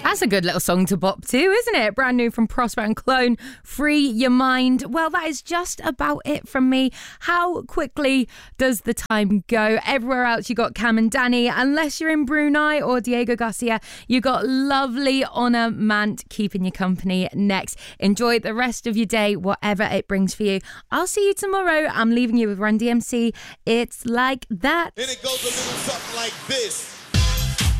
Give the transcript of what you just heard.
That's a good little song to bop to, isn't it? Brand new from Prosper and Clone, Free Your Mind. Well, that is just about it from me. How quickly does the time go? Everywhere else you got Cam and Danny. Unless you're in Brunei or Diego Garcia, you got lovely Honor Mant keeping you company next. Enjoy the rest of your day, whatever it brings for you. I'll see you tomorrow. I'm leaving you with Run DMC. It's like that. And it goes a little something like this.